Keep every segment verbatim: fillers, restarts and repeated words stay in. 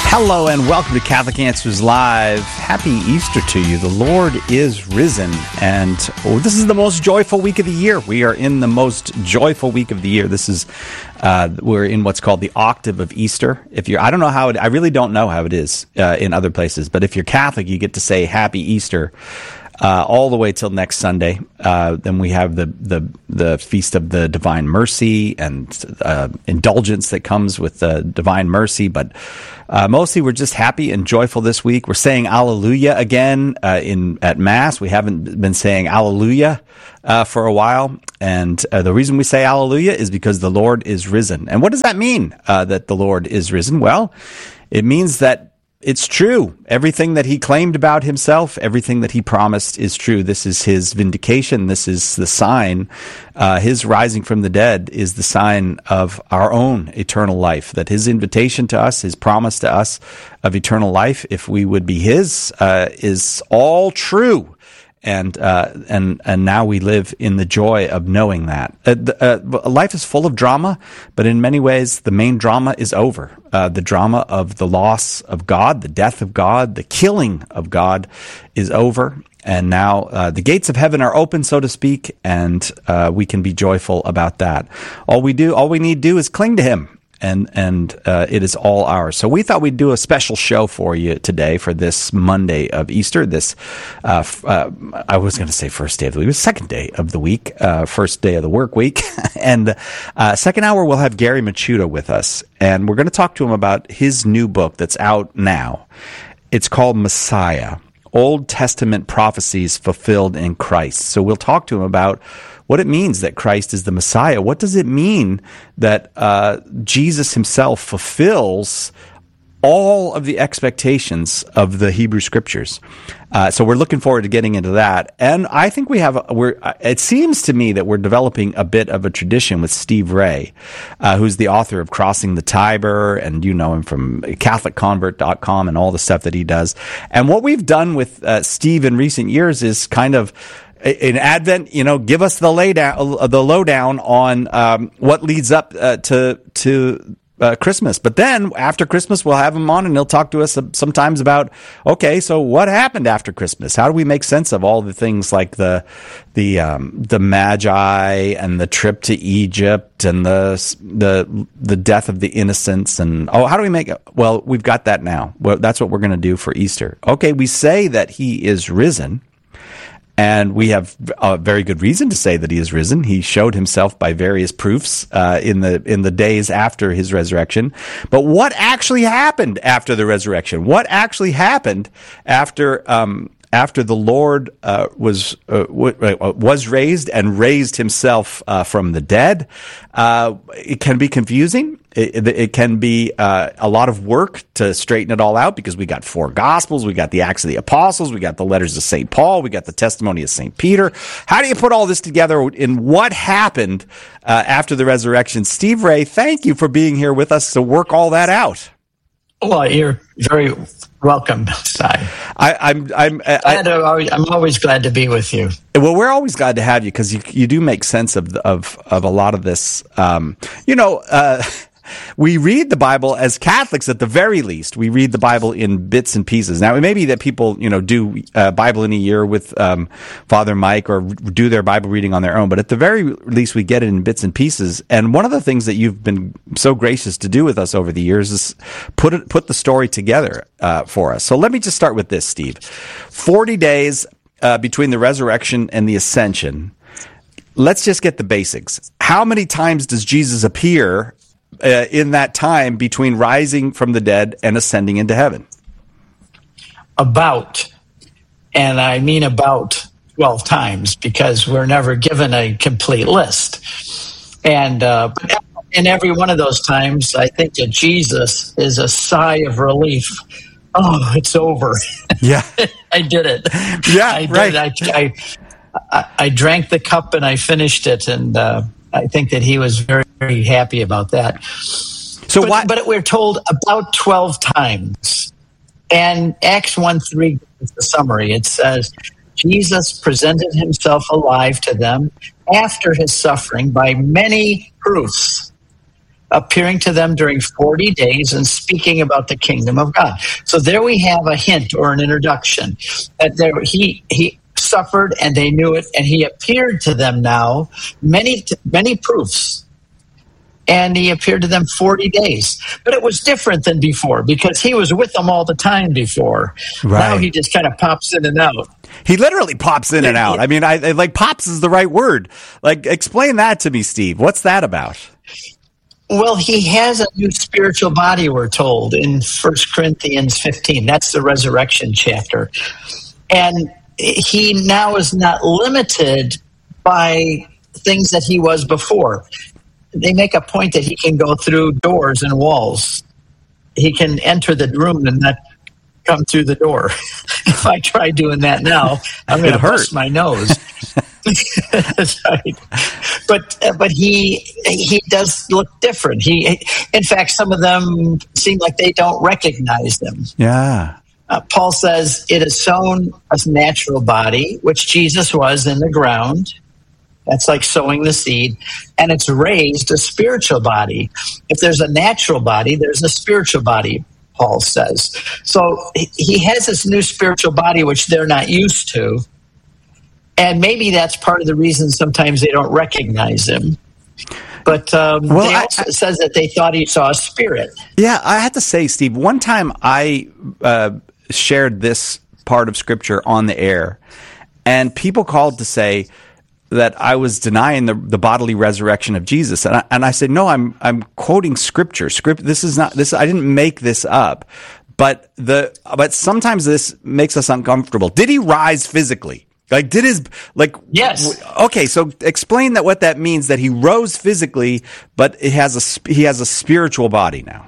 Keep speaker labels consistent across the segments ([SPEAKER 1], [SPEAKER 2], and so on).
[SPEAKER 1] Hello and welcome to Catholic Answers Live. Happy Easter to you. The Lord is risen, and oh, this is the most joyful week of the year. We are in the most joyful week of the year. This is uh, we're in what's called the octave of Easter. If you're, I don't know how it. I really don't know how it is uh, in other places, but if you're Catholic, you get to say Happy Easter Uh, all the way till next Sunday. Uh, then we have the, the the Feast of the Divine Mercy and uh, indulgence that comes with the Divine Mercy. But uh, mostly we're just happy and joyful this week. We're saying Alleluia again uh, in at Mass. We haven't been saying Alleluia uh, for a while. And uh, the reason we say Alleluia is because the Lord is risen. And what does that mean, uh, that the Lord is risen? Well, it means that it's true. Everything that he claimed about himself, everything that he promised is true. This is his vindication. This is the sign. Uh, his rising from the dead is the sign of our own eternal life, that his invitation to us, his promise to us of eternal life, if we would be his, uh, is all true. And uh, and and now we live in the joy of knowing that. Uh, the, uh, life is full of drama, but in many ways, the main drama is over. Uh, the drama of the loss of God, the death of God, the killing of God is over. And now uh, the gates of heaven are open, so to speak, and uh, we can be joyful about that. All we do, all we need to do is cling to him. And and uh, it is all ours. So we thought we'd do a special show for you today for this Monday of Easter. This, uh, f- uh, I was going to say first day of the week, it was second day of the week, uh, first day of the work week. and uh, second hour, we'll have Gary Machuda with us. And we're going to talk to him about his new book that's out now. It's called Messiah, Old Testament Prophecies Fulfilled in Christ. So we'll talk to him about what it means that Christ is the Messiah. What does it mean that uh, Jesus himself fulfills all of the expectations of the Hebrew Scriptures? Uh, so we're looking forward to getting into that. And I think we have, a, we're, it seems to me that we're developing a bit of a tradition with Steve Ray, uh, who's the author of Crossing the Tiber, and you know him from Catholic Convert dot com and all the stuff that he does. And what we've done with uh, Steve in recent years is kind of, in Advent, you know, give us the laydown, the lowdown on um, what leads up uh, to to uh, Christmas. But then after Christmas, we'll have him on, and he'll talk to us sometimes about, okay, so what happened after Christmas? How do we make sense of all the things like the the um, the Magi and the trip to Egypt and the the the death of the innocents? And oh, how do we make it? Well, we've got that now. Well, that's what we're going to do for Easter. Okay, we say that he is risen. And we have a very good reason to say that he is risen. He showed himself by various proofs uh, in the in the days after his resurrection. But what actually happened after the resurrection? What actually happened after um, after the Lord uh, was uh, w- was raised and raised himself uh, from the dead? Uh, it can be confusing. It, it can be uh, a lot of work to straighten it all out, because we got four Gospels, we got the Acts of the Apostles, we got the letters of Saint Paul, we got the testimony of Saint Peter. How do you put all this together in what happened uh, after the resurrection? Steve Ray, thank you for being here with us to work all that out.
[SPEAKER 2] Well, you're very welcome, Si.
[SPEAKER 1] I, I'm I'm I,
[SPEAKER 2] I, I'm always glad to be with you.
[SPEAKER 1] Well, we're always glad to have you, because you you do make sense of of of a lot of this. Um, you know. Uh, We read the Bible as Catholics, at the very least. We read the Bible in bits and pieces. Now, it may be that people, you know, do uh, Bible in a year with um, Father Mike, or do their Bible reading on their own. But at the very least, we get it in bits and pieces. And one of the things that you've been so gracious to do with us over the years is put it, put the story together uh, for us. So let me just start with this, Steve. Forty days uh, between the resurrection and the ascension. Let's just get the basics. How many times does Jesus appear Uh, in that time between rising from the dead and ascending into heaven?
[SPEAKER 2] About, and I mean about twelve times, because we're never given a complete list. And uh, in every one of those times, I think that Jesus is a sigh of relief. Oh, it's over.
[SPEAKER 1] Yeah.
[SPEAKER 2] I did it.
[SPEAKER 1] Yeah,
[SPEAKER 2] I did
[SPEAKER 1] right.
[SPEAKER 2] it. I, I, I drank the cup and I finished it, and uh, I think that he was very, very happy about that. So, but, why- but we're told about twelve times, and Acts one three is the summary. It says, Jesus presented himself alive to them after his suffering by many proofs, appearing to them during forty days and speaking about the kingdom of God. So there we have a hint or an introduction that there he he suffered and they knew it, and he appeared to them now many many proofs. And he appeared to them forty days. But it was different than before because he was with them all the time before. Right. Now he just kind of pops in and out.
[SPEAKER 1] He literally pops in and out. I mean, I, I like pops is the right word. Like, explain that to me, Steve. What's that about?
[SPEAKER 2] Well, he has a new spiritual body, we're told, in First Corinthians fifteen. That's the resurrection chapter. And he now is not limited by things that he was before. They make a point that he can go through doors and walls. He can enter the room and not come through the door. If I try doing that now, I'm going to bust my nose. That's right. But uh, but he he does look different. He, in fact, some of them seem like they don't recognize him.
[SPEAKER 1] Yeah.
[SPEAKER 2] Uh, Paul says it is sown a natural body, which Jesus was in the ground. That's like sowing the seed. And it's raised a spiritual body. If there's a natural body, there's a spiritual body, Paul says. So he has this new spiritual body, which they're not used to. And maybe that's part of the reason sometimes they don't recognize him. But um, well, they also, I, I, it says that they thought he saw a spirit.
[SPEAKER 1] Yeah, I have to say, Steve, one time I uh, shared this part of Scripture on the air, and people called to say that I was denying the, the bodily resurrection of Jesus, and I, and I said, no, I'm I'm quoting Scripture. Script. This is not this. I didn't make this up, but the but sometimes this makes us uncomfortable. Did he rise physically? Like, did his like?
[SPEAKER 2] Yes.
[SPEAKER 1] Okay, so explain that what that means. That he rose physically, but it has a he has a spiritual body now.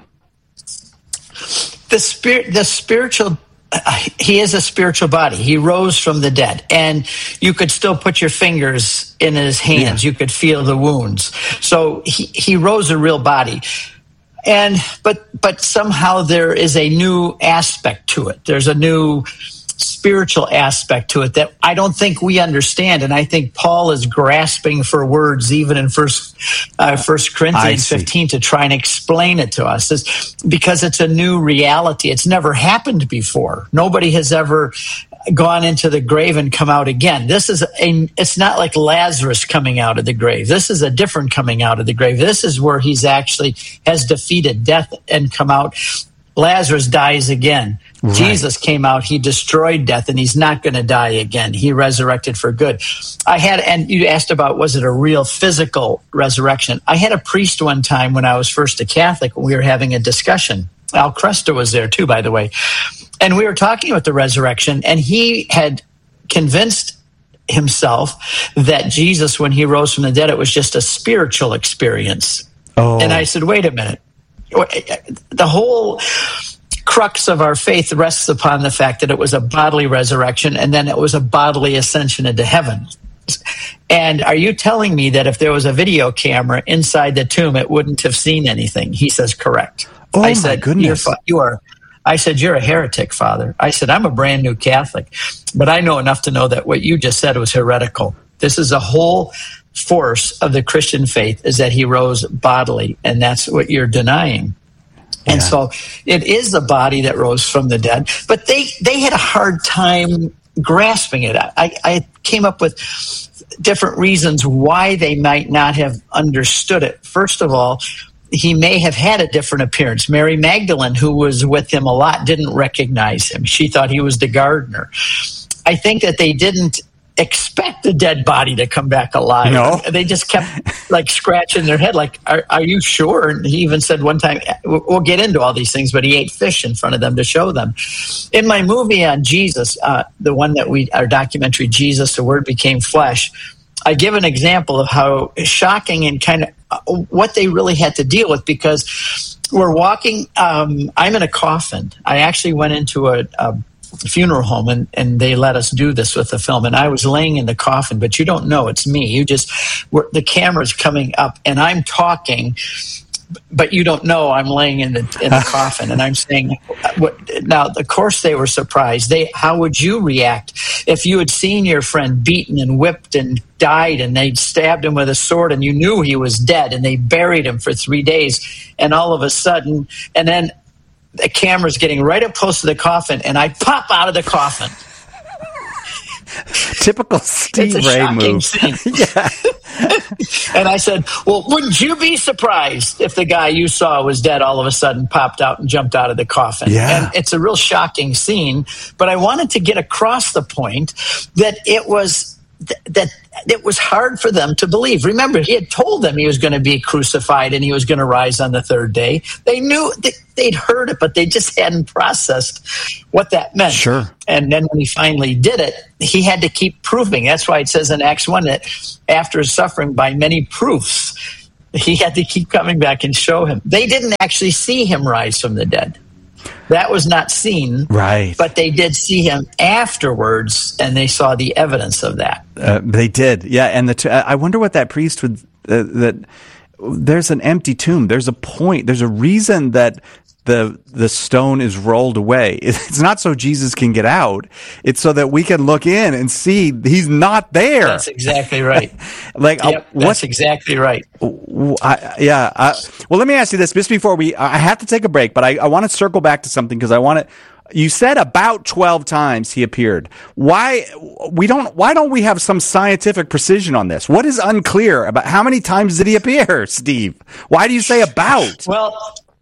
[SPEAKER 2] The spirit, the spiritual. He is a spiritual body. He rose from the dead, and you could still put your fingers in his hands. Yeah. You could feel the wounds. So he, he rose a real body, and but but somehow there is a new aspect to it. There's a new spiritual aspect to it that I don't think we understand, and I think Paul is grasping for words even in First uh, First Corinthians fifteen to try and explain it to us, it's because it's a new reality. It's never happened before. Nobody has ever gone into the grave and come out again. This is a. It's not like Lazarus coming out of the grave. This is a different coming out of the grave. This is where he's actually has defeated death and come out. Lazarus dies again. Right. Jesus came out, he destroyed death, and he's not going to die again. He resurrected for good. I had, and you asked about, was it a real physical resurrection? I had a priest one time when I was first a Catholic, we were having a discussion. Al Cresta was there too, by the way. And we were talking about the resurrection, and he had convinced himself that Jesus, when he rose from the dead, it was just a spiritual experience. Oh. And I said, wait a minute. The whole crux of our faith rests upon the fact that it was a bodily resurrection and then it was a bodily ascension into heaven. And are you telling me that if there was a video camera inside the tomb, it wouldn't have seen anything? He says, correct.
[SPEAKER 1] Oh,
[SPEAKER 2] I said,
[SPEAKER 1] my goodness.
[SPEAKER 2] You're, you are. I said, you're a heretic, Father. I said, I'm a brand new Catholic, but I know enough to know that what you just said was heretical. This is a whole force of the Christian faith, is that he rose bodily, and that's what you're denying. Yeah. And so it is the body that rose from the dead, but they, they had a hard time grasping it. I, I came up with different reasons why they might not have understood it. First of all, he may have had a different appearance. Mary Magdalene, who was with him a lot, didn't recognize him. She thought he was the gardener. I think that they didn't expect the dead body to come back alive.
[SPEAKER 1] No.
[SPEAKER 2] They just kept like scratching their head like, are, are you sure? And he even said one time, we'll get into all these things, but he ate fish in front of them to show them. In my movie on Jesus, uh, the one that we, our documentary, Jesus, the Word Became Flesh, I give an example of how shocking and kind of uh, what they really had to deal with, because we're walking, um, I'm in a coffin. I actually went into a, a funeral home and, and they let us do this with the film, and I was laying in the coffin, but you don't know it's me. You just, we're, the camera's coming up and I'm talking but you don't know I'm laying in the in the coffin. And I'm saying, what, now, of course they were surprised. They, how would you react if you had seen your friend beaten and whipped and died, and they stabbed him with a sword, and you knew he was dead, and they buried him for three days, and all of a sudden, and then the camera's getting right up close to the coffin, and I pop out of the coffin.
[SPEAKER 1] Typical Steve Ray move.
[SPEAKER 2] Yeah. And I said, well, wouldn't you be surprised if the guy you saw was dead all of a sudden popped out and jumped out of the coffin?
[SPEAKER 1] Yeah.
[SPEAKER 2] And it's a real shocking scene, but I wanted to get across the point that it was th- that it was hard for them to believe. Remember, he had told them he was going to be crucified and he was going to rise on the third day. They knew they, they'd heard it, but they just hadn't processed what that meant.
[SPEAKER 1] Sure.
[SPEAKER 2] And then when he finally did it, he had to keep proving. That's why it says in Acts one that after suffering by many proofs, he had to keep coming back and show him. They didn't actually see him rise from the dead. That was not seen,
[SPEAKER 1] right?
[SPEAKER 2] But they did see him afterwards, and they saw the evidence of that.
[SPEAKER 1] Uh, they did, yeah. And the t- I wonder what that priest would. Uh, that there's an empty tomb. There's a point. There's a reason that the the stone is rolled away. It's not so Jesus can get out. It's so that we can look in and see he's not there.
[SPEAKER 2] That's exactly right.
[SPEAKER 1] like
[SPEAKER 2] yep,
[SPEAKER 1] uh, what,
[SPEAKER 2] that's exactly right.
[SPEAKER 1] I, yeah. I, well, let me ask you this: just before we, I have to take a break, but I, I want to circle back to something because I want to. You said about twelve times he appeared. Why we don't? Why don't we have some scientific precision on this? What is unclear about how many times did he appear, Steve? Why do you say about?
[SPEAKER 2] Well.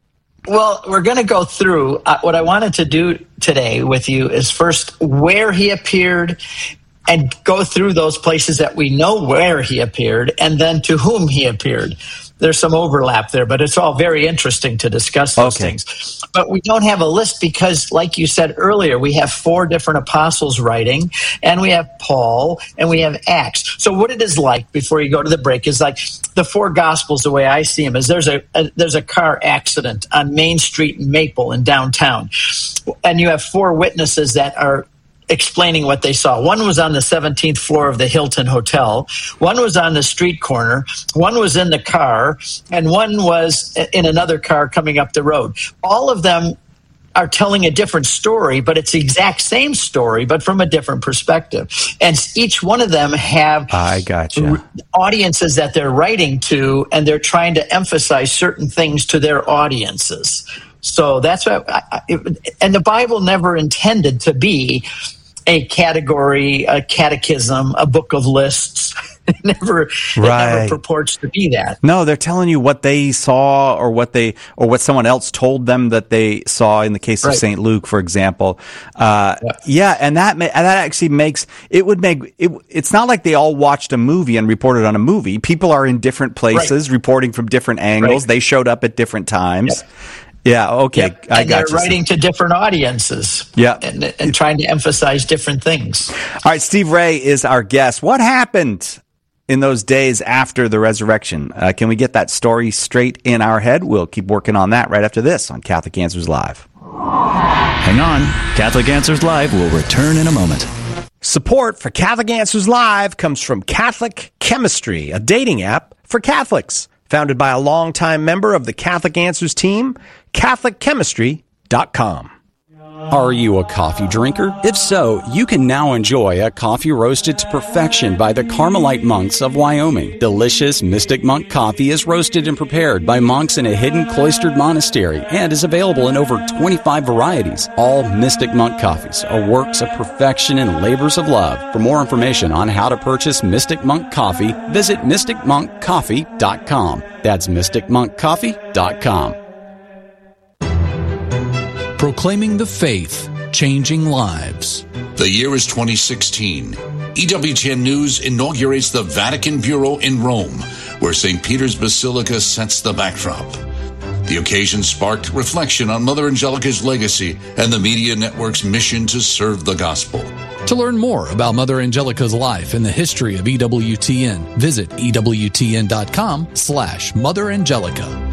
[SPEAKER 2] Well, we're going to go through. Uh, what I wanted to do today with you is first where he appeared and go through those places that we know where he appeared and then to whom he appeared. There's some overlap there, but it's all very interesting to discuss those
[SPEAKER 1] okay.
[SPEAKER 2] things. But we don't have a list because, like you said earlier, we have four different apostles writing, and we have Paul, and we have Acts. So what it is like, before you go to the break, is like the four Gospels, the way I see them, is there's a, a there's a car accident on Main Street in Maple in downtown, and you have four witnesses that are explaining what they saw. One was on the seventeenth floor of the Hilton Hotel. One was on the street corner. One was in the car. And one was in another car coming up the road. All of them are telling a different story, but it's the exact same story, but from a different perspective. And each one of them have
[SPEAKER 1] I gotcha.
[SPEAKER 2] audiences that they're writing to, and they're trying to emphasize certain things to their audiences. So that's what, I, it, and the Bible never intended to be a category, a catechism, a book of lists. It never, right. it never purports to be that.
[SPEAKER 1] No, they're telling you what they saw, or what they, or what someone else told them that they saw. In the case of right. Saint Luke, for example, uh, yeah. yeah, and that ma- that actually makes it would make it. It's not like they all watched a movie and reported on a movie. People are in different places, right. reporting from different angles. Right. They showed up at different times. Yep. Yeah, okay,
[SPEAKER 2] yep.
[SPEAKER 1] I
[SPEAKER 2] and
[SPEAKER 1] got
[SPEAKER 2] they're
[SPEAKER 1] you.
[SPEAKER 2] writing to different audiences,
[SPEAKER 1] yeah,
[SPEAKER 2] and, and trying to emphasize different things.
[SPEAKER 1] All right, Steve Ray is our guest. What happened in those days after the resurrection? Uh, can we get that story straight in our head? We'll keep working on that right after this on Catholic Answers Live.
[SPEAKER 3] Hang on, Catholic Answers Live will return in a moment.
[SPEAKER 1] Support for Catholic Answers Live comes from Catholic Chemistry, a dating app for Catholics. Founded by a longtime member of the Catholic Answers team, Catholic Chemistry dot com.
[SPEAKER 4] Are you a coffee drinker? If so, you can now enjoy a coffee roasted to perfection by the Carmelite monks of Wyoming. Delicious Mystic Monk coffee is roasted and prepared by monks in a hidden cloistered monastery and is available in over twenty-five varieties. All Mystic Monk coffees are works of perfection and labors of love. For more information on how to purchase Mystic Monk coffee, visit mystic monk coffee dot com. That's mystic monk coffee dot com.
[SPEAKER 5] Proclaiming the faith, changing lives.
[SPEAKER 6] The year is twenty sixteen. E W T N News inaugurates the Vatican Bureau in Rome, where Saint Peter's Basilica sets the backdrop. The occasion sparked reflection on Mother Angelica's legacy and the media network's mission to serve the gospel.
[SPEAKER 5] To learn more about Mother Angelica's life and the history of E W T N, visit E W T N dot com slash Mother Angelica.